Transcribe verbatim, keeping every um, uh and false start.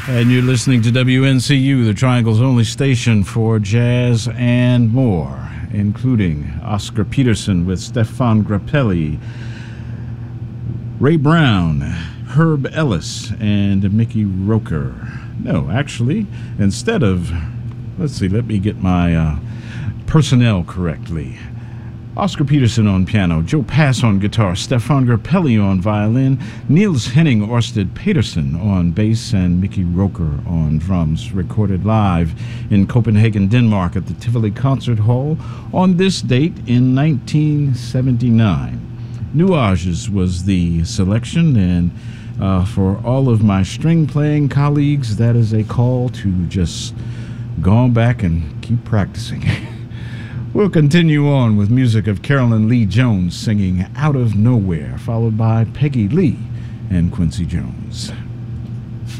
And you're listening to W N C U, the Triangle's only station for jazz and more, including Oscar Peterson with Stefan Grappelli, Ray Brown, Herb Ellis, and Mickey Roker. No, actually, instead of, let's see, let me get my uh, personnel correctly. Oscar Peterson on piano, Joe Pass on guitar, Stefan Grappelli on violin, Niels Henning Orsted Peterson on bass, and Mickey Roker on drums, recorded live in Copenhagen, Denmark at the Tivoli Concert Hall on this date in nineteen seventy-nine. Nuages was the selection, and uh, for all of my string-playing colleagues, that is a call to just go on back and keep practicing. We'll continue on with music of Carolyn Lee Jones singing Out of Nowhere, followed by Peggy Lee and Quincy Jones.